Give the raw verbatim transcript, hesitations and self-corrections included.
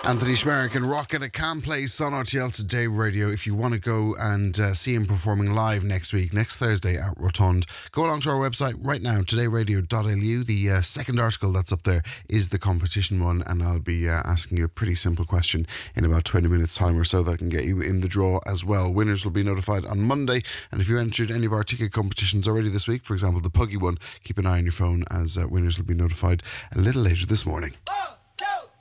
Anthony Schmerick and Rocket at Cam Place on R T L Today Radio. If you want to go and uh, see him performing live next week, next Thursday at Rotund, go along to our website right now, today radio dot l u. The uh, second article that's up there is the competition one, and I'll be uh, asking you a pretty simple question in about twenty minutes time or so that can get you in the draw as well. Winners will be notified on Monday, and if you entered any of our ticket competitions already this week, for example the Puggy one, keep an eye on your phone as uh, winners will be notified a little later this morning.